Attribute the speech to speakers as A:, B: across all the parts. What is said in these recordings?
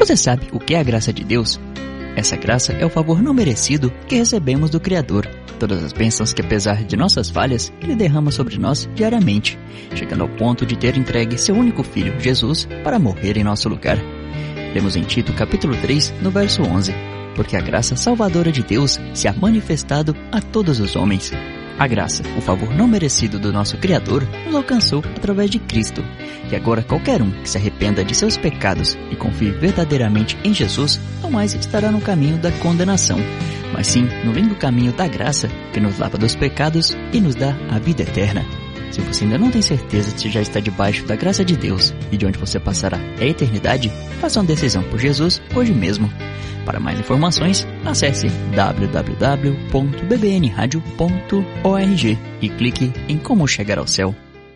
A: Você sabe o que é a graça de Deus? Essa graça é o favor não merecido que recebemos do Criador. Todas as bênçãos que, apesar de nossas falhas, Ele derrama sobre nós diariamente, chegando ao ponto de ter entregue seu único Filho, Jesus, para morrer em nosso lugar. Lemos em Tito capítulo 3, no verso 11, porque a graça salvadora de Deus se ha manifestado a todos os homens. A graça, o favor não merecido do nosso Criador, nos alcançou através de Cristo. E agora qualquer um que se arrependa de seus pecados e confie verdadeiramente em Jesus, não mais estará no caminho da condenação, mas sim no lindo caminho da graça, que nos lava dos pecados e nos dá a vida eterna. Se você ainda não tem certeza de se já está debaixo da graça de Deus e de onde você passará a eternidade, faça uma decisão por Jesus hoje mesmo. Para mais informações, acesse www.bbnradio.org e clique em Como Chegar ao Céu.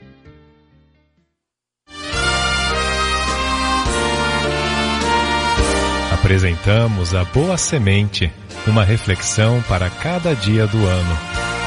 B: Apresentamos a Boa Semente, uma reflexão para cada dia do ano.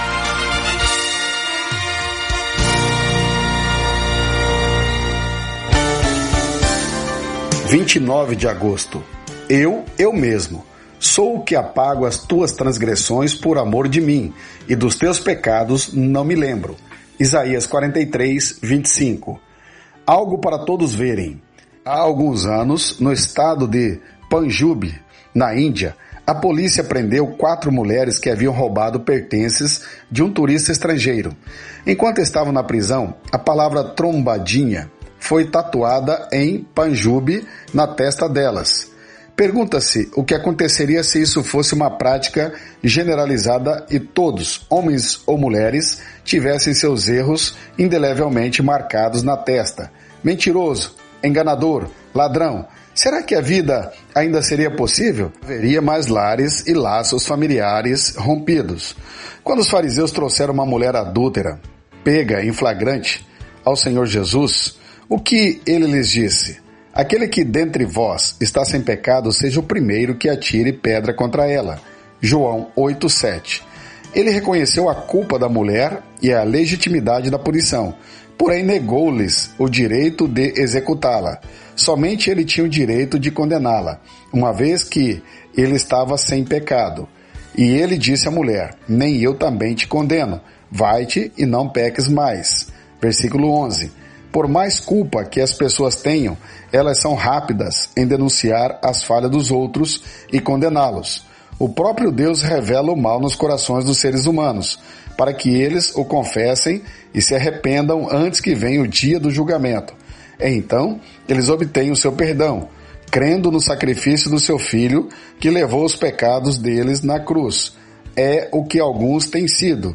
C: – 29 de agosto. Eu mesmo, sou o que apago as tuas transgressões por amor de mim, e dos teus pecados não me lembro. Isaías 43, 25. Algo para todos verem. Há alguns anos, no estado de Panjub, na Índia, a polícia prendeu 4 mulheres que haviam roubado pertences de um turista estrangeiro. Enquanto estavam na prisão, a palavra trombadinha foi tatuada em Panjub na testa delas. Pergunta-se o que aconteceria se isso fosse uma prática generalizada e todos, homens ou mulheres, tivessem seus erros indelevelmente marcados na testa. Mentiroso, enganador, ladrão. Será que a vida ainda seria possível? Haveria mais lares e laços familiares rompidos. Quando os fariseus trouxeram uma mulher adúltera, pega em flagrante, ao Senhor Jesus, o que ele lhes disse? Aquele que dentre vós está sem pecado, seja o primeiro que atire pedra contra ela. João 8:7. Ele reconheceu a culpa da mulher e a legitimidade da punição, porém negou-lhes o direito de executá-la. Somente ele tinha o direito de condená-la, uma vez que ele estava sem pecado. E ele disse à mulher: nem eu também te condeno, vai-te e não peques mais. Versículo 11. Por mais culpa que as pessoas tenham, elas são rápidas em denunciar as falhas dos outros e condená-los. O próprio Deus revela o mal nos corações dos seres humanos, para que eles o confessem e se arrependam antes que venha o dia do julgamento. Então, eles obtêm o seu perdão, crendo no sacrifício do seu Filho, que levou os pecados deles na cruz. É o que alguns têm sido,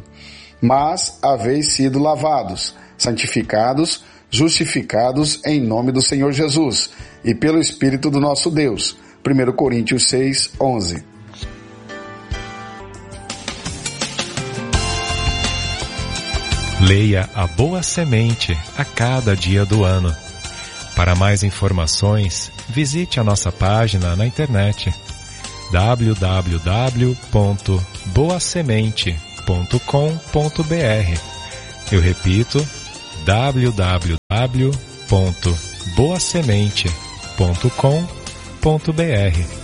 C: mas haveis sido lavados, santificados, justificados em nome do Senhor Jesus e pelo Espírito do nosso Deus. 1 Coríntios 6, 11.
B: Leia a Boa Semente a cada dia do ano. Para mais informações, visite a nossa página na internet www.boasemente.com.br. Eu repito, www.boasemente.com.br.